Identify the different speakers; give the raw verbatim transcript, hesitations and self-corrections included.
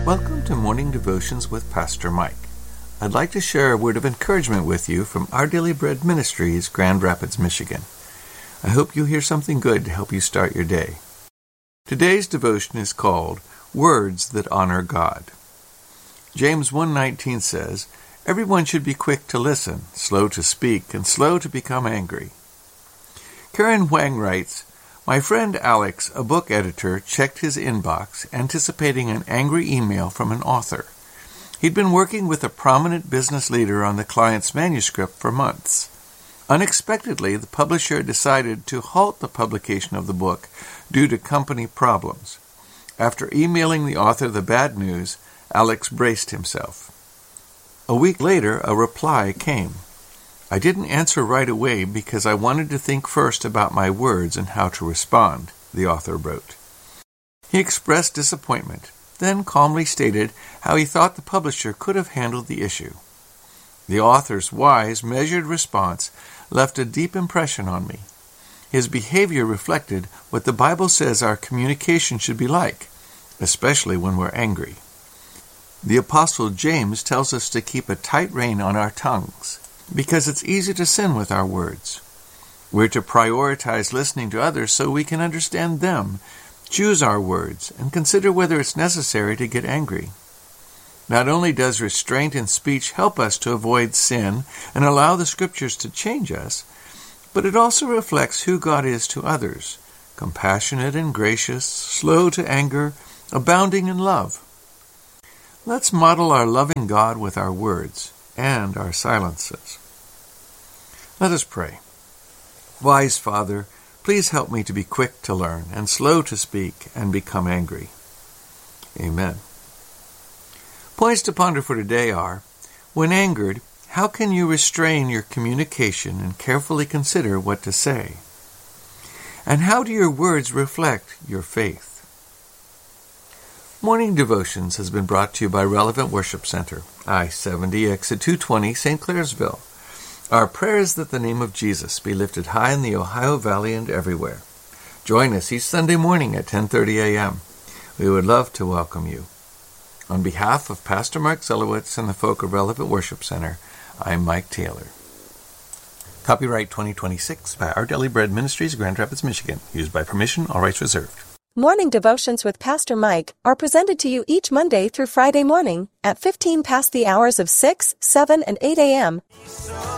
Speaker 1: Welcome to Morning Devotions with Pastor Mike. I'd like to share a word of encouragement with you from Our Daily Bread Ministries, Grand Rapids, Michigan. I hope you hear something good to help you start your day. Today's devotion is called Words That Honor God. James one nineteen says, "Everyone should be quick to listen, slow to speak, and slow to become angry." Karen Huang writes, "My friend Alex, a book editor, checked his inbox, anticipating an angry email from an author. He'd been working with a prominent business leader on the client's manuscript for months. Unexpectedly, the publisher decided to halt the publication of the book due to company problems. After emailing the author the bad news, Alex braced himself. A week later, a reply came. I didn't answer right away because I wanted to think first about my words and how to respond," the author wrote. He expressed disappointment, then calmly stated how he thought the publisher could have handled the issue. The author's wise, measured response left a deep impression on me. His behavior reflected what the Bible says our communication should be like, especially when we're angry. The Apostle James tells us to keep a tight rein on our tongues, because it's easy to sin with our words. We're to prioritize listening to others so we can understand them, choose our words, and consider whether it's necessary to get angry. Not only does restraint in speech help us to avoid sin and allow the Scriptures to change us, but it also reflects who God is to others, compassionate and gracious, slow to anger, abounding in love. Let's model our loving God with our words and our silences. Let us pray. Wise Father, please help me to be quick to learn and slow to speak and become angry. Amen. Points to ponder for today are, when angered, how can you restrain your communication and carefully consider what to say? And how do your words reflect your faith? Morning Devotions has been brought to you by Relevant Worship Center, I seventy, exit two twenty, Saint Clairsville. Our prayer is that the name of Jesus be lifted high in the Ohio Valley and everywhere. Join us each Sunday morning at ten thirty a.m. We would love to welcome you. On behalf of Pastor Mark Zelowitz and the folk of Relevant Worship Center, I'm Mike Taylor. Copyright twenty twenty-six by Our Daily Bread Ministries, Grand Rapids, Michigan. Used by permission, all rights reserved.
Speaker 2: Morning Devotions with Pastor Mike are presented to you each Monday through Friday morning at fifteen past the hours of six, seven, and eight a.m.